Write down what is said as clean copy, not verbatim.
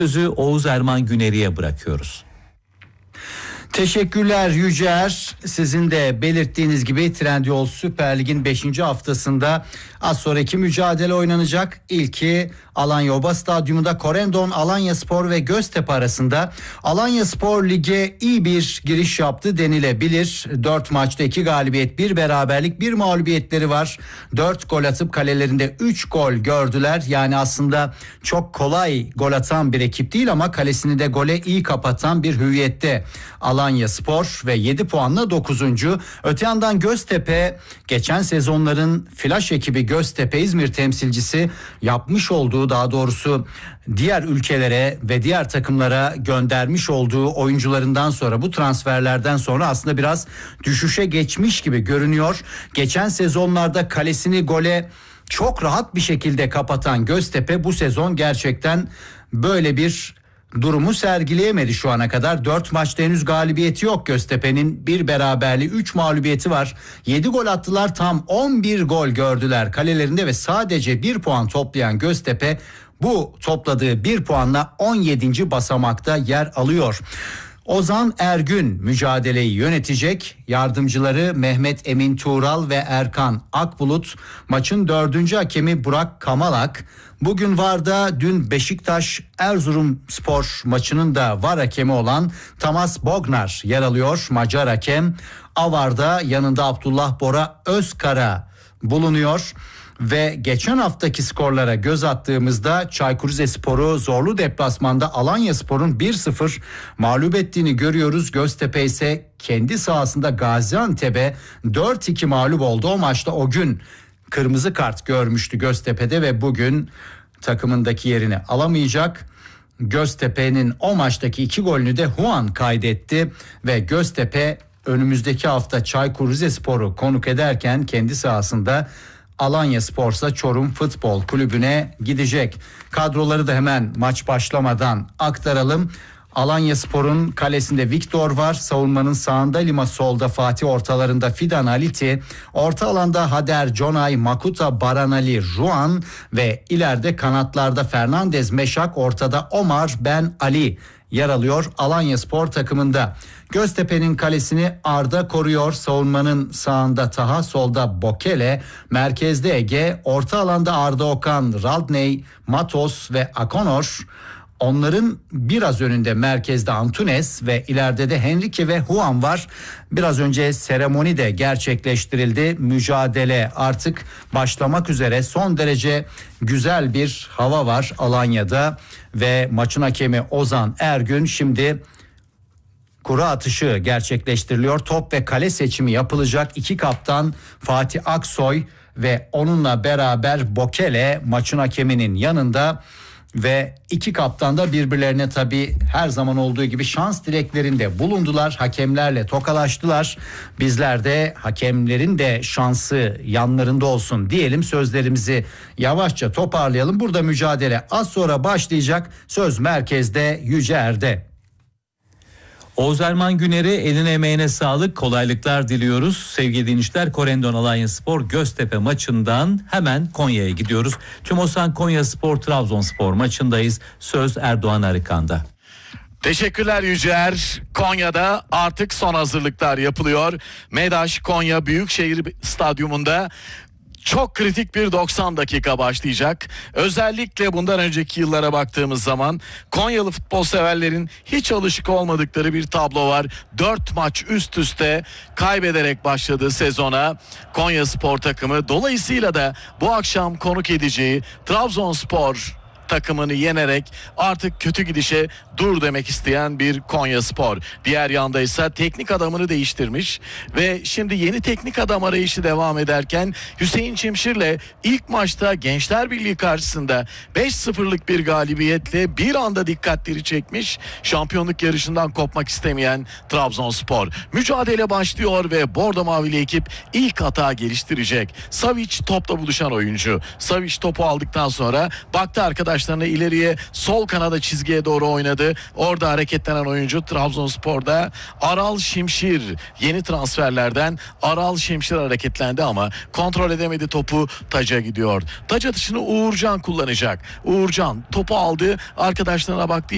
Sözü Oğuz Erman Güneri'ye bırakıyoruz. Teşekkürler Yücer. Sizin de belirttiğiniz gibi Trendyol Süper Lig'in 5. haftasında az sonraki mücadele oynanacak. İlki Alanyaoba Stadyumunda Corendon Alanyaspor ve Göztepe arasında. Alanyaspor lige iyi bir giriş yaptı denilebilir. 4 maçta 2 galibiyet, 1 beraberlik, 1 mağlubiyetleri var. 4 gol atıp kalelerinde 3 gol gördüler. Yani aslında çok kolay gol atan bir ekip değil ama kalesini de gole iyi kapatan bir hüviyette Alanyaspor ve 7 puanla 9. Öte yandan Göztepe, geçen sezonların flash ekibi Göztepe İzmir temsilcisi, yapmış olduğu, daha doğrusu diğer ülkelere ve diğer takımlara göndermiş olduğu oyuncularından sonra, bu transferlerden sonra aslında biraz düşüşe geçmiş gibi görünüyor. Geçen sezonlarda kalesini gole çok rahat bir şekilde kapatan Göztepe bu sezon gerçekten böyle bir durumu sergileyemedi şu ana kadar. 4 maçta henüz galibiyeti yok Göztepe'nin. 1 beraberliği, 3 mağlubiyeti var. 7 gol attılar, tam 11 gol gördüler kalelerinde ve sadece 1 puan toplayan Göztepe bu topladığı 1 puanla 17. basamakta yer alıyor. Ozan Ergün mücadeleyi yönetecek. Yardımcıları Mehmet Emin Tuğral ve Erkan Akbulut. Maçın 4. hakemi Burak Kamalak. Bugün VAR'da dün Beşiktaş Erzurumspor maçının da VAR hakemi olan Tamas Bognar yer alıyor. Macar hakem. AVAR'da yanında Abdullah Bora Özkara bulunuyor. Ve geçen haftaki skorlara göz attığımızda Çaykur Rizespor'u zorlu deplasmanda Alanyaspor'un 1-0 mağlup ettiğini görüyoruz. Göztepe ise kendi sahasında Gaziantep'e 4-2 mağlup oldu. O maçta o gün kırmızı kart görmüştü Göztepe'de ve bugün takımındaki yerini alamayacak. Göztepe'nin o maçtaki 2 golünü de Huan kaydetti ve Göztepe önümüzdeki hafta Çaykur Rizespor'u konuk ederken kendi sahasında Alanyaspor'sa Çorum Futbol Kulübü'ne gidecek. Kadroları da hemen maç başlamadan aktaralım. Alanyaspor'un kalesinde Viktor var. Savunmanın sağında Lima, solda Fatih, ortalarında Fidan Aliti, orta alanda Hader, Conay, Makuta, Baranali, Ruan ve ileride kanatlarda Fernandez, Meşak, ortada Omar, Ben Ali yer alıyor Alanyaspor takımında. Göztepe'nin kalesini Arda koruyor. Savunmanın sağında Taha, solda Bokele, merkezde Ege, orta alanda Arda Okan, Radney, Matos ve Akonor. Onların biraz önünde merkezde Antunes ve ileride de Henrique ve Huan var. Biraz önce seremoni de gerçekleştirildi. Mücadele artık başlamak üzere. Son derece güzel bir hava var Alanya'da ve maçın hakemi Ozan Ergün şimdi kura atışı gerçekleştiriliyor. Top ve kale seçimi yapılacak. 2 kaptan Fatih Aksoy ve onunla beraber Bokele maçın hakeminin yanında. Ve 2 kaptan da birbirlerine tabii her zaman olduğu gibi şans dileklerinde bulundular. Hakemlerle tokalaştılar. Bizler de hakemlerin de şansı yanlarında olsun diyelim. Sözlerimizi yavaşça toparlayalım. Burada mücadele az sonra başlayacak. Söz merkezde Yücer'de. Oğuz Erman Güner'i, eline emeğine sağlık, kolaylıklar diliyoruz. Sevgili dinleyiciler, Corendon Alanyaspor Göztepe maçından hemen Konya'ya gidiyoruz. TÜMOSAN Konyaspor Trabzonspor maçındayız. Söz Erdoğan Arıkan'da. Teşekkürler Yücer. Konya'da artık son hazırlıklar yapılıyor. MEDAŞ Konya Büyükşehir Stadyumunda çok kritik bir 90 dakika başlayacak. Özellikle bundan önceki yıllara baktığımız zaman Konyalı futbol severlerin hiç alışık olmadıkları bir tablo var. 4 maç üst üste kaybederek başladığı sezona Konyaspor takımı, dolayısıyla da bu akşam konuk edeceği Trabzonspor takımını yenerek artık kötü gidişe dur demek isteyen bir Konyaspor. Diğer yanda ise teknik adamını değiştirmiş ve şimdi yeni teknik adam arayışı devam ederken Hüseyin Çimşir'le ilk maçta Gençler Birliği karşısında 5-0'lık bir galibiyetle bir anda dikkatleri çekmiş. Şampiyonluk yarışından kopmak istemeyen Trabzonspor. Mücadele başlıyor ve Bordo Mavili ekip ilk hata geliştirecek. Savic topla buluşan oyuncu. Savic topu aldıktan sonra baktı arkadaşlarına, ileriye sol kanada çizgiye doğru oynadı. Orada hareketlenen oyuncu Trabzonspor'da Aral Şimşir, yeni transferlerden Aral Şimşir hareketlendi ama kontrol edemedi, topu taca gidiyor. Taç atışını Uğurcan kullanacak. Uğurcan topu aldı, arkadaşlarına baktı.